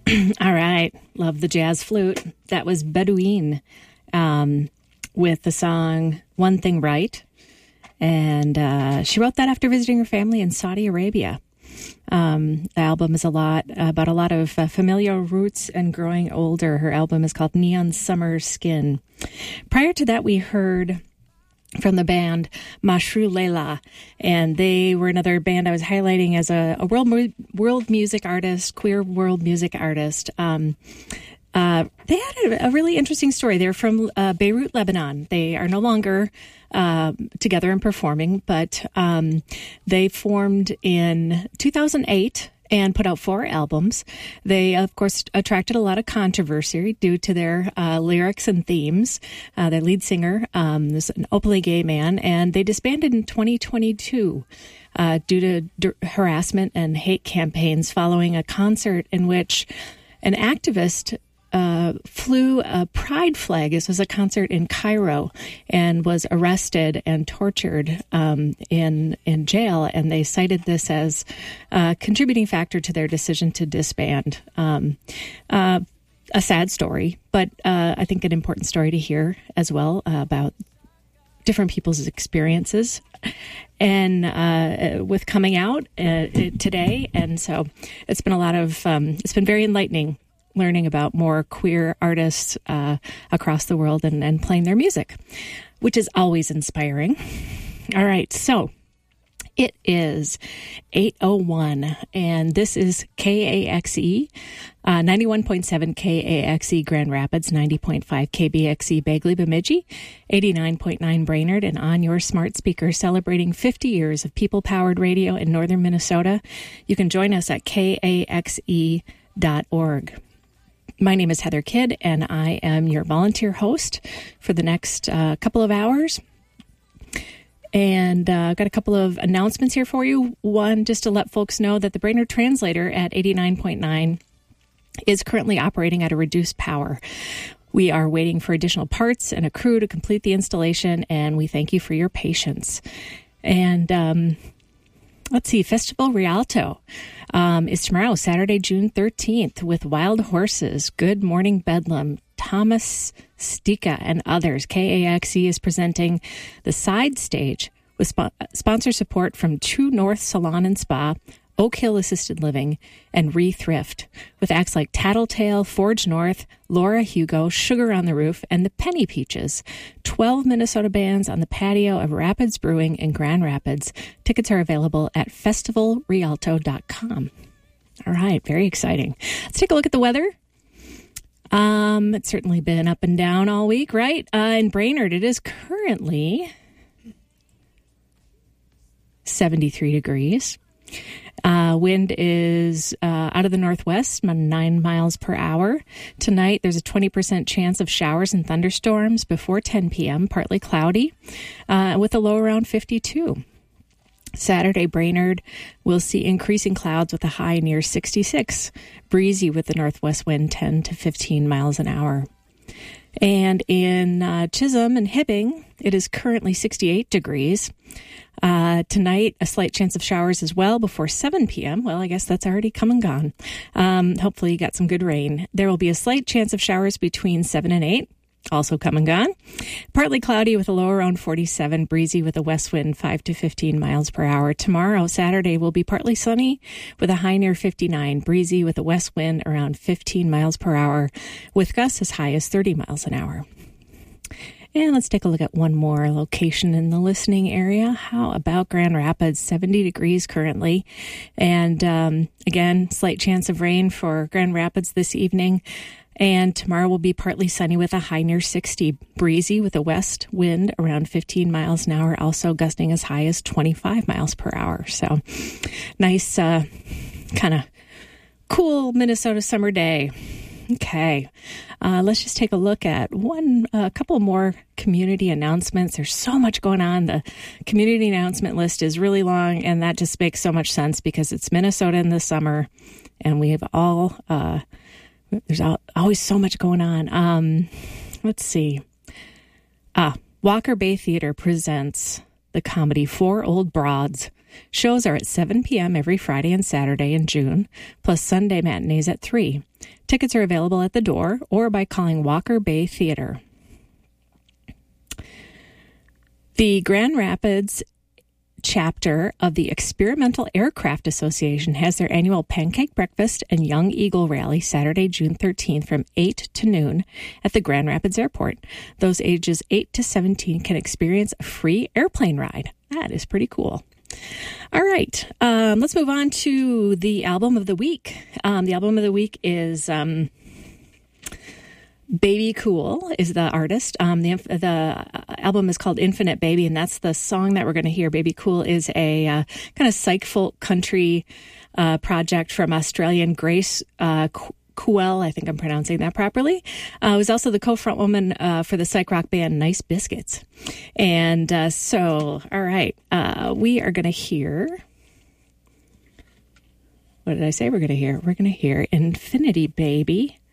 All right. Love the jazz flute. That was Bedouin with the song One Thing Right. And she wrote that after visiting her family in Saudi Arabia. The album is about a lot of familial roots and growing older. Her album is called Neon Summer Skin. Prior to that, we heard from the band Mashru Leila, and they were another band I was highlighting as a world music artist, queer world music artist. They had a really interesting story. They're from Beirut, Lebanon. They are no longer together and performing, but they formed in 2008 and put out 4 albums. They, of course, attracted a lot of controversy due to their lyrics and themes. Their lead singer is an openly gay man, and they disbanded in 2022 due to harassment and hate campaigns following a concert in which an activist flew a pride flag. This was a concert in Cairo, and was arrested and tortured in jail. And they cited this as a contributing factor to their decision to disband. A sad story, but I think an important story to hear as well about different people's experiences and with coming out today. And so it's been it's been very enlightening learning about more queer artists across the world and playing their music, which is always inspiring. All right, so it is 8:01, and this is KAXE, 91.7 KAXE Grand Rapids, 90.5 KBXE Bagley Bemidji, 89.9 Brainerd, and on your smart speaker, celebrating 50 years of people-powered radio in northern Minnesota. You can join us at KAXE.org. My name is Heather Kidd, and I am your volunteer host for the next couple of hours. And I've got a couple of announcements here for you. One, just to let folks know that the Brainerd Translator at 89.9 is currently operating at a reduced power. We are waiting for additional parts and a crew to complete the installation, and we thank you for your patience. And let's see, Festival Rialto is tomorrow, Saturday, June 13th, with Wild Horses, Good Morning Bedlam, Thomas Stika, and others. KAXE is presenting the side stage with sponsor support from True North Salon and Spa, Oak Hill Assisted Living, and Re-Thrift, with acts like Tattletale, Forge North, Laura Hugo, Sugar on the Roof, and the Penny Peaches. 12 Minnesota bands on the patio of Rapids Brewing in Grand Rapids. Tickets are available at festivalrialto.com. All right, very exciting. Let's take a look at the weather. It's certainly been up and down all week, right? In Brainerd, it is currently 73 degrees. Wind is out of the northwest, about 9 miles per hour. Tonight, there's a 20% chance of showers and thunderstorms before 10 p.m., partly cloudy, with a low around 52. Saturday, Brainerd will see increasing clouds with a high near 66, breezy with the northwest wind 10 to 15 miles an hour. And in Chisholm and Hibbing, it is currently 68 degrees. Tonight, a slight chance of showers as well before 7 p.m. Well, I guess that's already come and gone. Hopefully you got some good rain. There will be a slight chance of showers between 7 and 8. Also come and gone. Partly cloudy with a low around 47, breezy with a west wind 5 to 15 miles per hour. Tomorrow, Saturday, will be partly sunny with a high near 59, breezy with a west wind around 15 miles per hour, with gusts as high as 30 miles an hour. And let's take a look at one more location in the listening area. How about Grand Rapids? 70 degrees currently. And again, slight chance of rain for Grand Rapids this evening. And tomorrow will be partly sunny with a high near 60, breezy with a west wind around 15 miles an hour, also gusting as high as 25 miles per hour. So nice, kind of cool Minnesota summer day. Okay, let's just take a look at a couple more community announcements. There's so much going on. The community announcement list is really long, and that just makes so much sense because it's Minnesota in the summer, and we have there's always so much going on. Let's see. Walker Bay Theater presents the comedy Four Old Broads Shows are at 7 p.m. every Friday and Saturday in June, plus Sunday matinees at 3. Tickets are available at the door or by calling Walker Bay Theater. The Grand Rapids chapter of the Experimental Aircraft Association has their annual Pancake Breakfast and Young Eagle Rally Saturday, June 13th from 8 to noon at the Grand Rapids Airport. Those ages 8 to 17 can experience a free airplane ride. That is pretty cool. All right, let's move on to the album of the week. The album of the week is Baby Cool is the artist. The album is called Infinite Baby, and that's the song that we're going to hear. Baby Cool is a kind of psych folk country project from Australian Grace Kuel. I think I'm pronouncing that properly. Was also the co-front woman for the psych rock band Nice Biscuits. And all right, we are going to hear... What did I say we're going to hear? We're going to hear Infinity Baby